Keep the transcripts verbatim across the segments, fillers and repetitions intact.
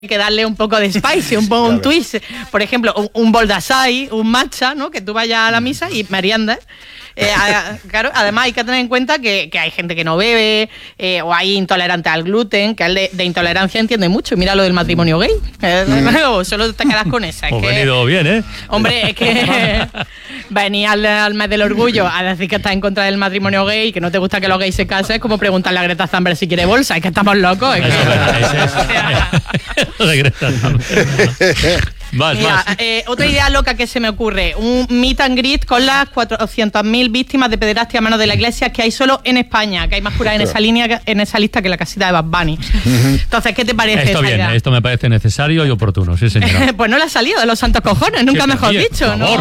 que darle un poco de spicy, un poco un twist. Por ejemplo, un, un bol de açaí, un matcha, ¿no? Que tú vayas a la misa y meriendas. Eh, a, claro, además hay que tener en cuenta que, que hay gente que no bebe eh, o hay intolerantes al gluten, que él de, de intolerancia entiende mucho. Y mira lo del matrimonio gay. Eh, mm. Solo te quedas con esa. Es pues que, venido bien, ¿eh? Hombre, es que venir al, al mes del orgullo a decir que estás en contra del matrimonio gay y que no te gusta que los gays se casen, es como preguntarle a Greta Thunberg si quiere bolsa. Es que estamos locos. Es que, eso es verdad, eso es. De Greta Thunberg. Más, Mira, más. Eh, otra idea loca que se me ocurre, un meet and greet con las cuatrocientas mil víctimas de pederastia a manos de la iglesia que hay solo en España, que hay más curas en esa línea, en esa lista que la casita de Bad Bunny. Entonces, ¿qué te parece Esto esa bien, idea? esto me parece necesario y oportuno, sí señora. Pues no le ha salido de los santos cojones, nunca Sí, mejor bien, dicho, ¿no?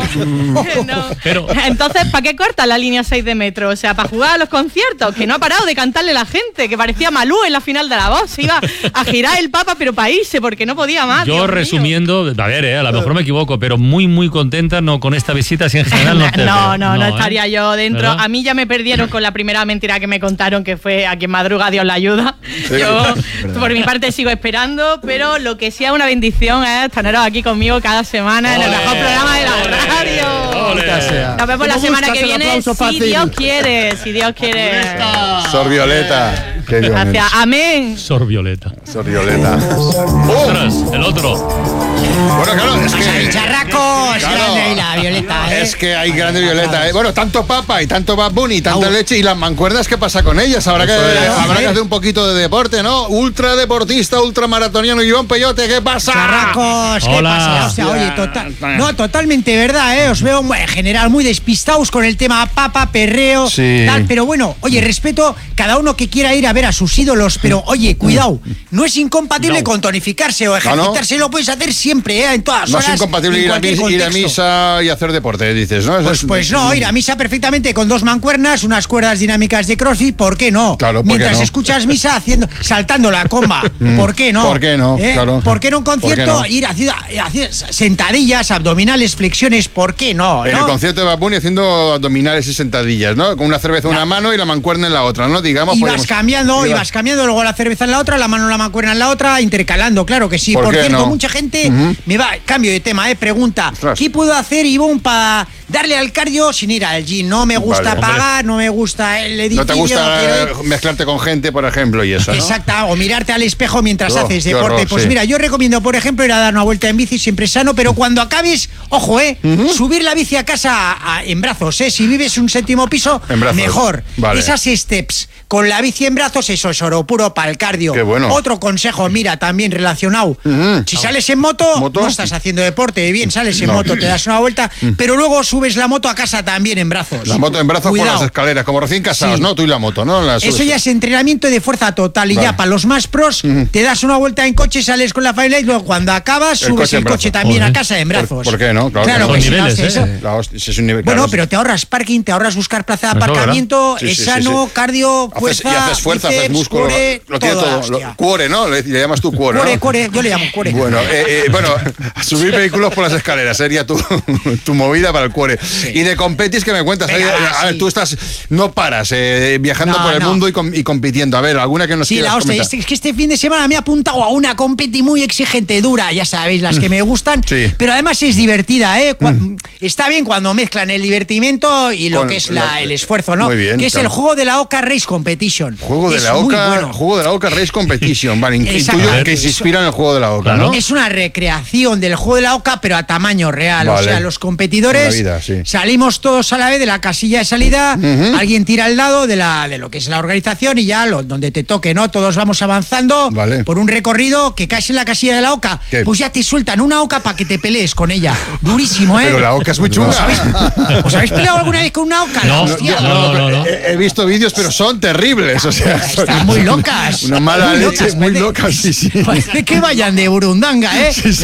no. Pero- Entonces, ¿para qué corta la línea seis de metro? O sea, para jugar a los conciertos, que no ha parado de cantarle la gente, que parecía Malú en la final de La Voz, se iba a girar el Papa, pero para irse, porque no podía más. Yo Dios resumiendo, mío. a ver, eh, a lo mejor me equivoco, pero muy, muy contenta, no con esta visita, si en general no te No, veo. no, no ¿eh? estaría yo dentro. ¿Verdad? A mí ya me perdieron con la primera mentira que me contaron, que fue a quien madruga Dios la ayuda. Yo, por mi parte, sigo esperando, pero lo que sí es una bendición es teneros aquí conmigo cada semana en el mejor programa de la radio. ¡Ole! Nos vemos la ¿Cómo semana buscas que el viene, aplauso si fácil? Dios quiere, si Dios quiere. Sor Violeta. Qué bien. Gracias, amén. Sor Violeta. Sor Violeta. Ostras, el otro. Bueno, claro, es que... Bicharraco, es Claro. grande y la Violeta, ¿eh? Es que hay grande Violeta, ¿eh? Bueno, tanto papa y tanto Bad Bunny y tanta Au. leche. ¿Y las mancuernas qué pasa con ellas? Habrá que, Eso es. habrá que hacer un poquito de deporte, ¿no? Ultra deportista, ultramaratoniano Iván Peyote, ¿qué pasa? Bicharracos, ¿qué Hola. pasa? O sea, oye, total, no, totalmente verdad, ¿eh? Os veo en general muy despistados con el tema papa, perreo, Sí. tal, pero bueno, oye, respeto cada uno que quiera ir a ver a sus ídolos, pero oye, cuidado, no es incompatible No. con tonificarse o no. ejercitarse, lo puedes hacer siempre, ¿eh? En todas No horas. es incompatible en ir a, cualquier mis- ir a contexto. misa y hacer deporte, dices, ¿no? Eso Pues, es- pues no, ir a misa perfectamente con dos mancuernas, unas cuerdas dinámicas de CrossFit, ¿por qué no? Claro, ¿por qué Mientras no? escuchas misa haciendo, saltando la comba, ¿por qué no? ¿Por qué no? ¿Eh? Claro. ¿Por qué no un ¿Por qué concierto no? ir haciendo, haciendo sentadillas, abdominales, flexiones, ¿por qué no? En ¿no? el concierto de Bad Bunny haciendo abdominales y sentadillas, ¿no? Con una cerveza en una mano y la mancuerna en la otra, ¿no? Digamos. Y podemos- vas cambiando, y Ibas- vas cambiando, luego la cerveza en la otra, la mano en la mancuerna en la otra, intercalando, claro que sí. ¿Por Por, qué cierto, no? mucha gente Ujú. me va, cambio de tema, eh, pregunta, Ostras. ¿qué puedo hacer, Ivonne, para darle al cardio sin ir al gym? No me gusta Vale. pagar, no me gusta el edificio. No te quiero gusta ir. mezclarte con gente, por ejemplo, y eso, ¿no? Exacta, o mirarte al espejo mientras Oh, haces qué deporte. horror, Pues sí. mira, yo recomiendo, por ejemplo, ir a dar una vuelta en bici, siempre sano, pero cuando acabes, ojo, eh, subir la bici a casa a- a- en brazos, eh. Si vives un séptimo piso, En brazos. mejor. Vale. Esas steps con la bici en brazos, eso es oro puro para el cardio. Qué bueno. Otro consejo, mira, también relacionado. Ujú. Si sales en moto, ¿Moto? no estás haciendo deporte, bien, sales en No. moto, te das una vuelta, pero luego subes la moto a casa también en brazos. La moto en brazos Cuidado. por las escaleras, como recién casados, Sí. ¿no? Tú y la moto, ¿no? La Eso subes. ya es entrenamiento de fuerza total y Vale. ya para los más pros te das una vuelta en coche, sales con la familia y luego cuando acabas El subes coche en el coche brazos. también a Joder. casa en brazos. ¿Por- por qué no? Claro que no. que Son sí, niveles, no, ¿eh? eso. La hostia, ese es un nivel, Bueno, claro. pero te ahorras parking, te ahorras buscar plaza de Eso, aparcamiento, ¿verdad? Sí, es sí, sí, sano, sí. cardio, Haces- fuerza, y haces fuerza, haces bíceps, músculo, core, lo tiene toda todo. hostia. Lo- cuore, ¿no? Le, le llamas tú cuore, Core, ¿no? core, yo le llamo core. Bueno, eh, eh, bueno, subir vehículos por las escaleras sería tu, tu movida para el cuore. Y de competis que me cuentas, Venga, eh, va, a ver, sí. tú estás, no paras, eh, viajando No, por el no. mundo y, com- y compitiendo. A ver, alguna que nos Sí, quieras la hostia, comentar. es que este fin de semana me he apuntado a una competi muy exigente, dura, ya sabéis, las que me gustan, Sí. pero además es divertida, ¿eh? Cua- Está bien cuando mezclan el divertimento y lo Con que es la- la- el esfuerzo, ¿no? Muy bien, que es claro. el juego de la Oca Race Competition. Juego de Es la muy Oca, bueno. juego de la Oca Race Competition, vale, Exacto. intuyo que se inspira en el juego de la Oca, Claro. ¿no? Es una recreación del juego de la Oca, pero a tamaño real. Vale. O sea, los competidores Una vida, sí. salimos todos a la vez de la casilla de salida, alguien tira al lado de, la, de lo que es la organización y ya lo, donde te toque, ¿no? Todos vamos avanzando Vale. por un recorrido que caes en la casilla de la Oca. ¿Qué? Pues ya te sueltan una Oca para que te pelees con ella. Durísimo, ¿eh? Pero la Oca es muy chunga. ¿Os habéis peleado alguna vez con una Oca? No, Hostia, no, no, no. He, he visto vídeos, pero son terribles. O sea, son- Están muy locas. Una mala Muy leche, locas, muy parece- locas, sí, sí. Parece que vayan de burundanga, ¿eh? Sí, sí. La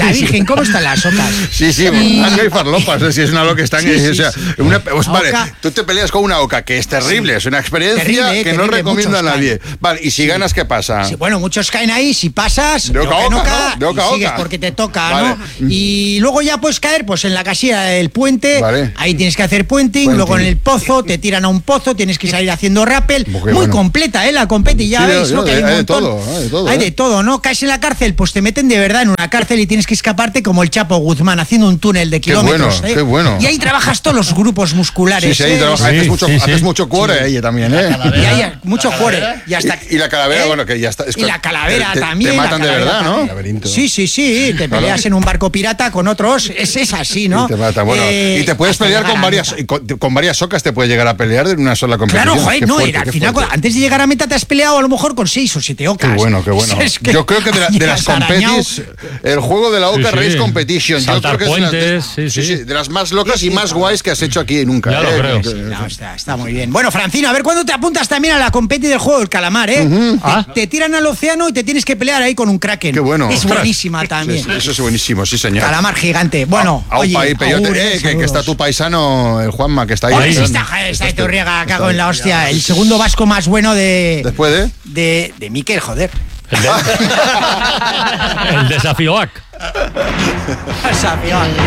la Virgen, ¿cómo están las ocas? Sí, sí, Y- oca y farlopas, si es una lo que están... Sí, sí, o sea, sí. una- pues, vale, Oca. tú te peleas con una oca, que es terrible, es una experiencia Terrible, eh, que no terrible, recomiendo a muchos nadie. Vale, y si ganas, ¿qué pasa? Sí, bueno, muchos caen ahí, si pasas, De oca a en oca, oca, ¿no? De oca a y sigues oca. porque te toca, Vale. ¿no? Y luego ya puedes caer pues en la casilla del puente, Vale. ahí tienes que hacer puenting, Puenting. luego en el pozo, te tiran a un pozo, tienes que salir haciendo rappel. Qué Muy bueno. completa, ¿eh? La competi, ya Sí, veis, yo- ¿no? Que hay hay un de montón. todo, hay de todo, Hay ¿eh? de todo, ¿no? Caes en la cárcel, pues te meten de verdad en una cárcel y tienes que escaparte como el Chapo Guzmán, haciendo un túnel de Qué kilómetros. bueno, ¿eh? qué bueno. Y ahí trabajas todos los grupos musculares. Sí, sí, ahí ¿eh? trabaja, Sí, haces mucho, sí, sí. haces mucho cuore ahí también, ¿eh? Y hay mucho cuore. Y, hasta, Y, y la calavera, ¿eh? bueno, que ya está. es Y que la calavera te- te- también. Te la matan de calavera verdad, ¿no? también. Laberinto. Sí, sí, sí. Te peleas en un barco pirata con otros. Es, es así, ¿no? Y te mata, bueno. Eh, y te puedes hasta pelear llegar con a varias, meta. y con, con varias ocas, te puedes llegar a pelear en una sola competición. Claro, joder, Qué no, fuerte, era, al qué final, fuerte. antes de llegar a meta te has peleado a lo mejor con seis o siete ocas. Qué bueno, qué bueno. Es que Yo creo que de, la- de las llegas arañado. competis, el juego de la Oca Sí, sí. Race Competition, Saltar yo creo que es de las, puentes, de, sí, sí. de las más locas Sí, y sí, más claro. guays que has hecho aquí nunca. Ya lo ¿eh? creo. Que- No, está, está muy bien. Bueno, Francino, a ver cuándo te apuntas también a la competi del juego del calamar, ¿eh? Te, Ah. te tiran al océano y te tienes que pelear ahí con un kraken. Qué bueno. Es Ostras. buenísima también. Sí, sí, eso es buenísimo, sí, señor. Calamar gigante. Bueno, Aupa oye, ahí, peyote, agur, eh, eh, que, que está saludos. tu paisano, el Juanma, que está ahí. Oye, Ahí. sí está, joder, está de Torriega, cago en la hostia. El segundo vasco más bueno de. Después de... De, de Miquel, joder. El, de- el desafío A C. Sapión.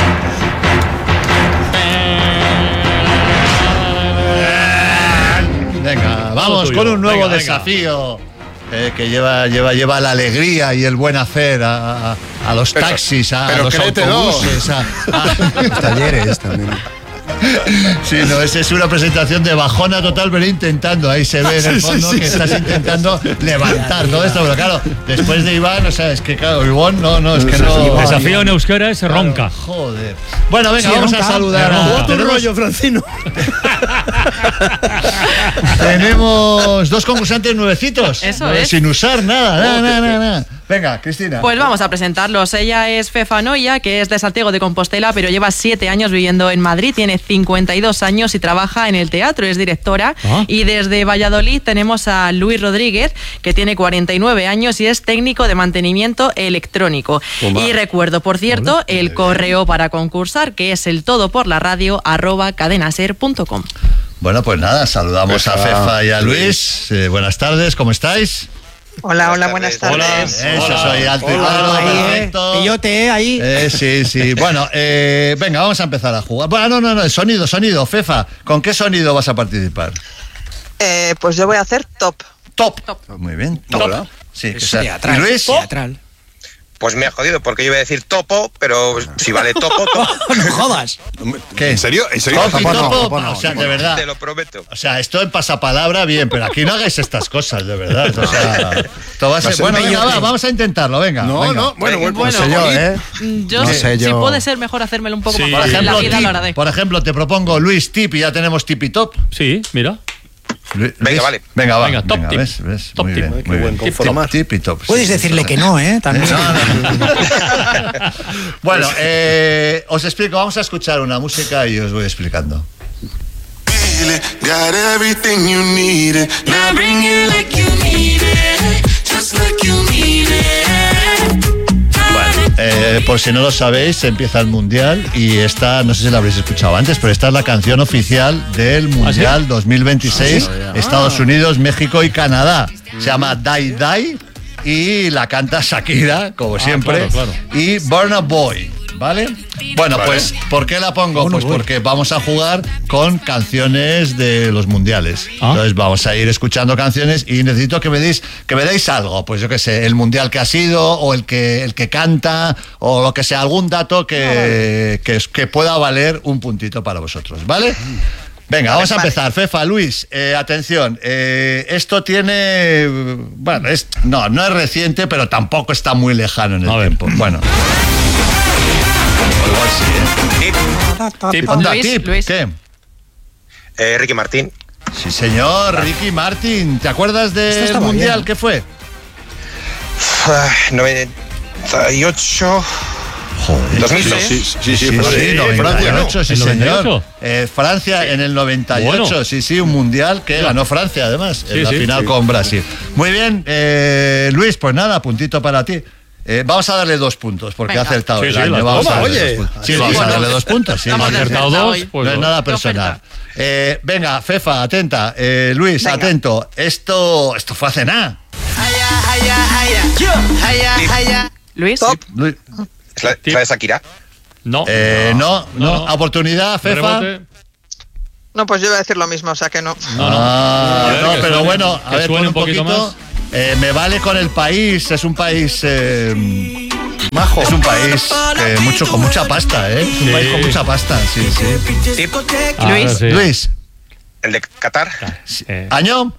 Venga, vamos tuyo. con un nuevo Venga, venga. desafío eh, que lleva, lleva, lleva la alegría y el buen hacer a, a- a los Pero- taxis, a, pero los créetelo. autobuses. A, a- Los talleres también. Sí, no, esa es una presentación de bajona total, pero intentando, ahí se ve en el fondo que estás intentando levantar todo esto, pero claro, después de Iván, o sea, es que claro, Iván, no, no, es que no... Desafío en euskera es ronca. Joder. Bueno, venga, Sí, vamos ronca. a saludar. Ronca. a- Otro tenemos- Francino. Tenemos dos concursantes nuevecitos. Eso No, es. Sin usar nada, nada, nada, nada, nada. Venga, Cristina. Pues vamos a presentarlos. Ella es Fefa Noya, que es de Santiago de Compostela, pero lleva siete años viviendo en Madrid, tiene cincuenta y dos años y trabaja en el teatro, es directora. Ah. Y desde Valladolid tenemos a Luis Rodríguez, que tiene cuarenta y nueve años y es técnico de mantenimiento electrónico. Y recuerdo, por cierto, el correo para concursar, que es el todo por la radio arroba cadenaser punto com. Bueno, pues nada, saludamos a Fefa, Fefa y a Luis. Eh, buenas tardes, ¿cómo estáis? Hola, hola, buenas Hola. tardes. Eso, Hola. soy alto y Hola. claro, Ahí, eh. perfecto. Pillote, eh, ahí. Eh, sí, sí. Bueno, eh, venga, vamos a empezar a jugar. Bueno, no, no, no, sonido, sonido. Fefa, ¿con qué sonido vas a participar? Eh, pues yo voy a hacer top. Top. Muy bien, top. Hola. Sí, que Es sea- teatral. ¿Y Luis? Teatral. Pues me ha jodido porque yo iba a decir topo, pero si vale topo, topo. No jodas. ¿Qué? ¿En serio? ¿En serio? Top y Topo no, topo, topo no, o sea, topo de no. verdad. Te lo prometo. O sea, esto en pasapalabra, bien, pero aquí no hagáis estas cosas, de verdad. O sea, esto va a ser... Va a ser Bueno, un venga, peyote. va, vamos a intentarlo, venga. No, venga. no, bueno, bueno, Bueno, no sé yo, ¿eh? Yo, No sé si yo. puede ser mejor hacérmelo un poco Sí. más Por fácil ejemplo, la vida a la tip, hora de... por ejemplo, te propongo Luis Tip y ya tenemos Tip y Top. Sí, mira. Lu- Venga, Luis, vale. Venga, va. Venga, top tip. ¿ves? ¿ves? Top muy tip. bien, Qué muy buen bien. conformar. Tip, tip y top. Puedes Sí, decirle sí, que no, ¿eh? También. Bueno, eh, os explico, vamos a escuchar una música y os voy explicando. Got everything you needed. Now bring it like you need it. Just like you need it. Bueno, eh, por si no lo sabéis, empieza el Mundial y esta, no sé si la habréis escuchado antes, pero esta es la canción oficial del Mundial dos mil veintiséis, Estados Unidos, México y Canadá. Se llama Die Die y la canta Shakira, como siempre, claro, claro. y Burna Boy. ¿Vale? Bueno, pues, ¿por qué la pongo? Pues porque vamos a jugar con canciones de los mundiales. Ah. Entonces vamos a ir escuchando canciones y necesito que me deis, que me deis algo. Pues yo qué sé, el mundial que ha sido, o el que, el que canta, o lo que sea, algún dato que, que, que pueda valer un puntito para vosotros, ¿vale? Venga, vamos a empezar. Fefa, Luis, eh, atención. eh, esto tiene... Bueno, es, no, no es reciente, pero tampoco está muy lejano en el A ver. tiempo. Bueno. Igual sí, ¿eh? Tip. Onda, Luis, tip, Luis. ¿qué? Eh, Ricky Martín. Sí, señor, Ricky Martin. ¿Te acuerdas Esto del estaba mundial? bien. ¿Qué fue? Ah, noventa y ocho. Joder. dos mil seis. Sí, sí, sí, Sí, Francia, sí, Francia, noventa y ocho, ¿no? sí, ¿El noventa y señor. ocho? Eh, Francia en el noventa y ocho, Bueno. sí, sí, un mundial que ganó Francia, además, Sí, en la sí, final sí. con Brasil. Muy bien, eh, Luis, pues nada, puntito para ti. Eh, vamos a darle dos puntos, porque Venga. ha acertado Sí, el sí, año. las Vamos dos. a darle Oye. dos puntos. Sí, Sí, vamos a bueno. darle dos puntos. Sí, Vamos sí, a sí. acertar Acertado dos, hoy. pues No es dos. nada Qué personal. oferta. Eh, venga, Fefa, atenta. Eh, Luis, Venga. atento. Esto, esto fue hace nada. Luis. Top. Luis, ¿Es la, es la de Shakira? No. eh, no, no, no. Oportunidad, Fefa. Rebote. No, pues yo iba a decir lo mismo, o sea que no. No, no. Ah, A ver, no, que pero suene- bueno, a que ver, suene pon un poquito más. Eh, me vale con el país, es un país eh, majo, es un país que mucho con mucha pasta, ¿eh? Es un Sí. país con mucha pasta, sí, sí. Tip, Ahora Luis. sí. Luis, el de Qatar. Eh, ¿año?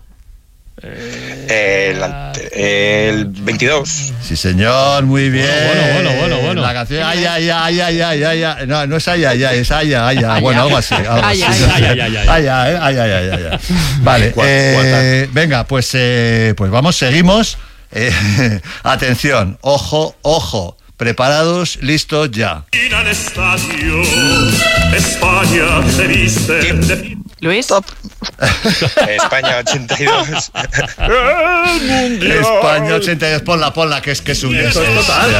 El, ante- el veintidós. Sí, señor, muy bien. Bueno, bueno, bueno, bueno. La canción, ay, ay, ay, ay, ay, ay, ay. No, no es ay, ay, ay, es ay, ay, ay. Bueno, algo así. Algo Ay, así. ay, ay, ay, ay, ay. Ay, ay, ay, ay, ay, ay, ay. Vale, Cuatro, eh, venga, pues, eh, pues vamos, seguimos. Eh, atención, ojo, ojo. Preparados, listos, ya. España se viste de Luis. Top. España ochenta y dos. España ochenta y dos, ponla, ponla, que es que es un... Esto es total.